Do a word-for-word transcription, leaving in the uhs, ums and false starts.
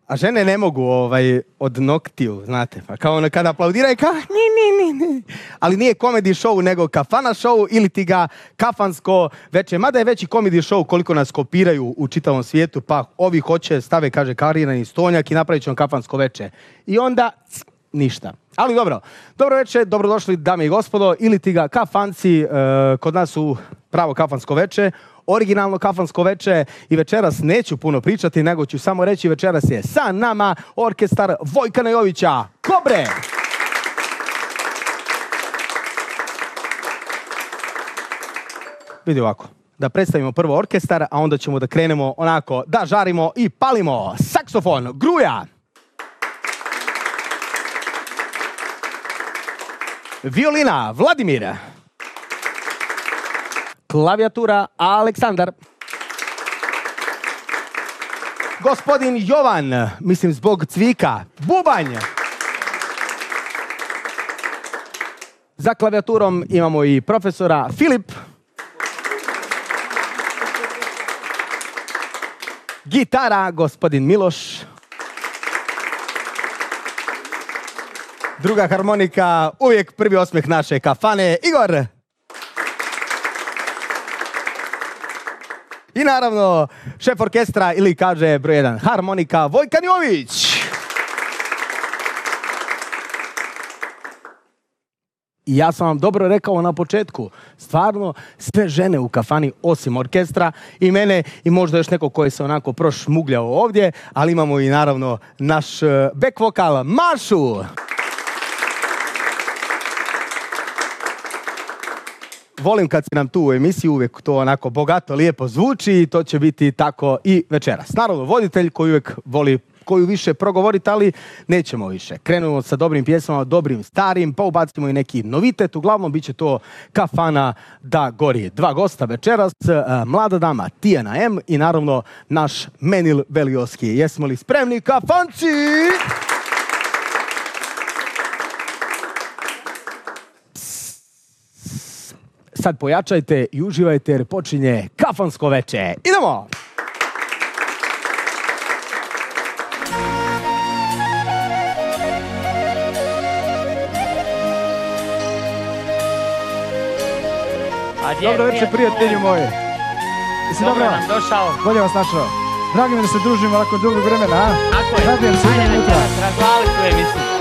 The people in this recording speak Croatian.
A žene ne mogu ovaj, od noktiju, znate, pa kao ono kada aplaudiraju, kao ni, ni, ni, ni. Ali nije comedy show, nego kafana show ili ti ga kafansko veče. Mada je veći comedy show koliko nas kopiraju u čitavom svijetu, pa ovi hoće, stave, kaže Karina i Stonjak i napravit ćemo kafansko veče. I onda, c, ništa. Ali dobro, dobro večer, dobrodošli dame i gospodo, ili ti ga kafanci, uh, kod nas u pravo kafansko veče, originalno kafansko veče i večeras neću puno pričati, nego ću samo reći večeras je sa nama orkestar Vojkana Jovića, Kobre! Vidi ovako, da predstavimo prvo orkestar, a onda ćemo da krenemo onako da žarimo i palimo. Saksofon, Gruja! Violina, Vladimir. Klavijatura, Aleksandar. Gospodin Jovan, mislim zbog cvika, bubanj. Za klavijaturom imamo i profesora Filip. Gitara, gospodin Miloš. Druga harmonika, uvijek prvi osmeh naše kafane, Igor. I naravno, šef orkestra ili kaže broj jedan harmonika, Vojkan Jović. I ja sam vam dobro rekao na početku, stvarno sve žene u kafani osim orkestra i mene i možda još neko koji se onako prošmugljao ovdje, ali imamo i naravno naš back vokal, Mašu. Volim kad si nam tu u emisiji, uvijek to onako bogato, lijepo zvuči i to će biti tako i večeras. Naravno, voditelj koji uvijek voli koju više progovoriti, ali nećemo više. Krenemo sa dobrim pjesmama, dobrim, starim, pa ubacimo i neki novitet. Uglavnom, bit će to kafana da gori. Dva gosta večeras, mlada dama Tijana M i naravno naš Menil Velioski. Jesmo li spremni, kafanci? Sad pojačajte i uživajte jer počinje kafansko veče. Idemo! Dobro večer, prijatelji moji. Jesi dobro? Dobro nam došao. Bolje vas našao. Drago mi da se družimo ovako dugo vremena, a? Tako je. Radujem se, idem Ajde unutra. večeras razvaliti tu emisiju.